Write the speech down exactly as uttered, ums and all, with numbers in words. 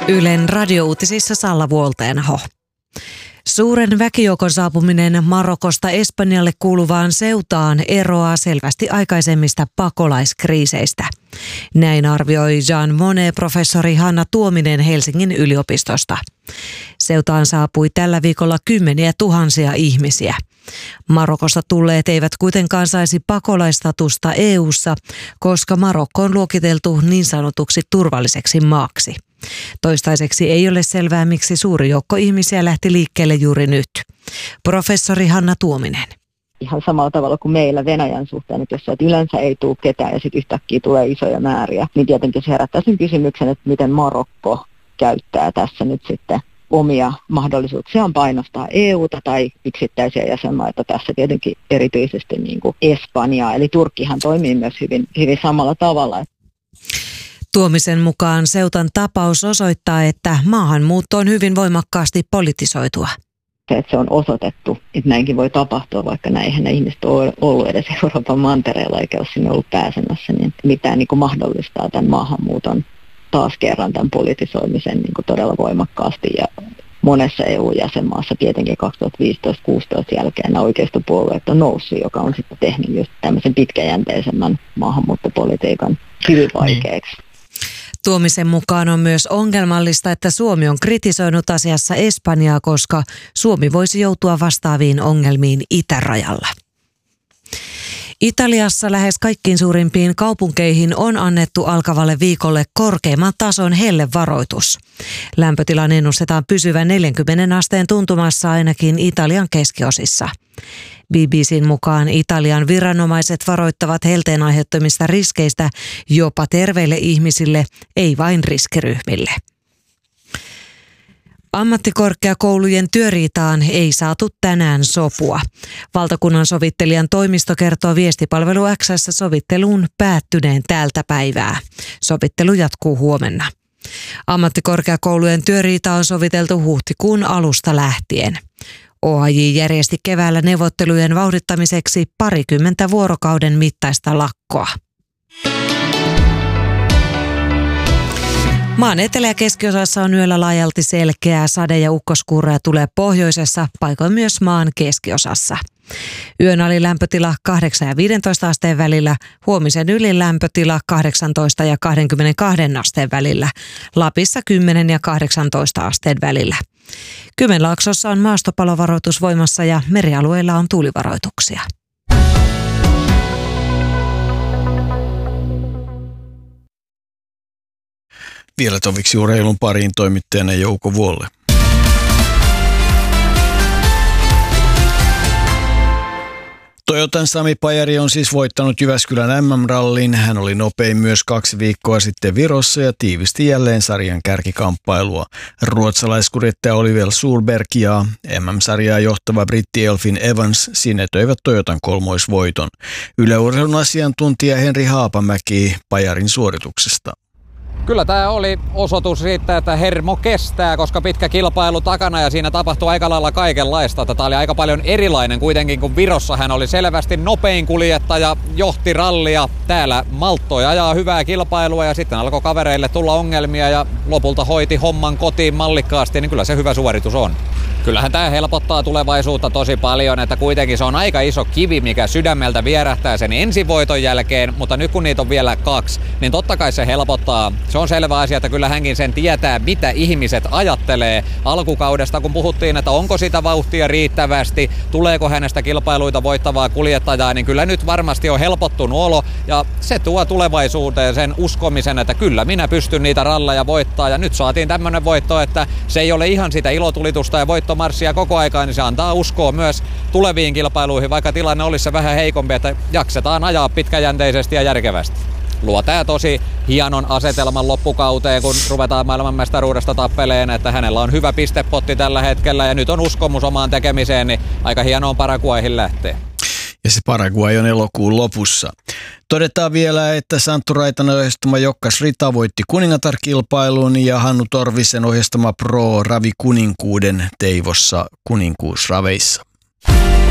Ylen radiouutisissa Salla Vuolteenaho. Suuren väkijoukon saapuminen Marokosta Espanjalle kuuluvaan Ceutaan eroaa selvästi aikaisemmista pakolaiskriiseistä. Näin arvioi Jean Monnet-professori Hanna Tuominen Helsingin yliopistosta. Ceutaan saapui tällä viikolla kymmeniä tuhansia ihmisiä. Marokosta tulleet eivät kuitenkaan saisi pakolaistatusta E U:ssa, koska Marokko on luokiteltu niin sanotuksi turvalliseksi maaksi. Toistaiseksi ei ole selvää, miksi suuri joukko ihmisiä lähti liikkeelle juuri nyt. Professori Hanna Tuominen. Ihan samalla tavalla kuin meillä Venäjän suhteen, että jos sieltä yleensä ei tule ketään ja sitten yhtäkkiä tulee isoja määriä, niin tietenkin se herättää sen kysymyksen, että miten Marokko käyttää tässä nyt sitten omia mahdollisuuksiaan painostaa E U:ta tai yksittäisiä jäsenmaita, tässä tietenkin erityisesti niin kuin Espanjaa. Eli Turkkihan toimii myös hyvin, hyvin samalla tavalla. Tuomisen mukaan Ceutan tapaus osoittaa, että maahanmuutto on hyvin voimakkaasti politisoitua. Se, että se on osoitettu, että näinkin voi tapahtua, vaikka näinhän ne ihmiset on ollut edes Euroopan mantereella eikä ole sinne ollut pääsemässä, niin mitään niin kuin mahdollistaa tämän maahanmuuton taas kerran tämän politisoimisen niin kuin todella voimakkaasti. Ja monessa E U-jäsenmaassa tietenkin kaksituhattaviisitoista kuusitoista jälkeen nämä oikeistopuolueet on noussut, joka on sitten tehnyt just tämmöisen pitkäjänteisemmän maahanmuuttopolitiikan hyvin vaikeaksi. Niin. Tuomisen mukaan on myös ongelmallista, että Suomi on kritisoinut asiassa Espanjaa, koska Suomi voisi joutua vastaaviin ongelmiin itärajalla. Italiassa lähes kaikkiin suurimpiin kaupunkeihin on annettu alkavalle viikolle korkeimman tason hellevaroitus. Lämpötilan ennustetaan pysyvän neljänkymmenen asteen tuntumassa ainakin Italian keskiosissa. B B C:n mukaan Italian viranomaiset varoittavat helteen aiheuttamista riskeistä jopa terveille ihmisille, ei vain riskiryhmille. Ammattikorkeakoulujen työriitaan ei saatu tänään sopua. Valtakunnan sovittelijan toimisto kertoo viestipalvelu X:ssä sovitteluun päättyneen tältä päivää. Sovittelu jatkuu huomenna. Ammattikorkeakoulujen työriita on soviteltu huhtikuun alusta lähtien. O A J järjesti keväällä neuvottelujen vauhdittamiseksi parikymmentä vuorokauden mittaista lakkoa. Maan etelä- ja keskiosassa on yöllä laajalti selkeää sade- ja ukkoskuuroja tulee pohjoisessa, paikoin myös maan keskiosassa. Yön alilämpötila kahdeksan ja viidentoista asteen välillä, huomisen ylilämpötila kahdeksantoista ja kaksikymmentäkaksi asteen välillä, Lapissa kymmenen ja kahdeksantoista asteen välillä. Kymenlaaksossa on maastopalovaroitus voimassa ja merialueilla on tuulivaroituksia. Vielä toviksi urheilun pariin toimittajana Jouko Vuolle. Toyotan Sami Pajari on siis voittanut Jyväskylän M M-rallin. Hän oli nopein myös kaksi viikkoa sitten Virossa ja tiivisti jälleen sarjan kärkikamppailua. Ruotsalaiskuljettaja Oliver Solberg ja M M-sarjaa johtava britti Elfyn Evans sinetöivät Toyotan kolmoisvoiton. Yle Urheilun asiantuntija Henri Haapamäki Pajarin suorituksesta. Kyllä tämä oli osoitus siitä, että hermo kestää, koska pitkä kilpailu takana ja siinä tapahtui aika lailla kaikenlaista. Tämä oli aika paljon erilainen kuitenkin, kun Virossa hän oli selvästi nopein kuljettaja, johti rallia. Täällä malttoi ajaa hyvää kilpailua ja sitten alkoi kavereille tulla ongelmia ja lopulta hoiti homman kotiin mallikkaasti, niin kyllä se hyvä suoritus on. Kyllähän tämä helpottaa tulevaisuutta tosi paljon, että kuitenkin se on aika iso kivi, mikä sydämeltä vierähtää sen ensivoiton jälkeen, mutta nyt kun niitä on vielä kaksi, niin totta kai se helpottaa. Se on selvä asia, että kyllä hänkin sen tietää, mitä ihmiset ajattelee alkukaudesta, kun puhuttiin, että onko sitä vauhtia riittävästi, tuleeko hänestä kilpailuita voittavaa kuljettajaa, niin kyllä nyt varmasti on helpottunut olo ja se tuo tulevaisuuteen sen uskomisen, että kyllä minä pystyn niitä ralleja voittaa ja nyt saatiin tämmöinen voitto, että se ei ole ihan sitä ilotulitusta ja voittomarssia koko aikaa, niin se antaa uskoa myös tuleviin kilpailuihin, vaikka tilanne olisi se vähän heikompi, että jaksetaan ajaa pitkäjänteisesti ja järkevästi. Luo tää tosi hienon asetelman loppukauteen, kun ruvetaan maailmanmestaruudesta tappeleen, että hänellä on hyvä pistepotti tällä hetkellä ja nyt on uskomus omaan tekemiseen, niin aika hienoon Paraguayhin lähtee. Ja se Paraguay on elokuun lopussa. Todetaan vielä, että Santtu Raitanen ohjastama Jokkas Rita voitti kuningatarkilpailun ja Hannu Torvisen ohjastama Pro Ravi Kuninkuuden Teivossa kuninkuusraveissa.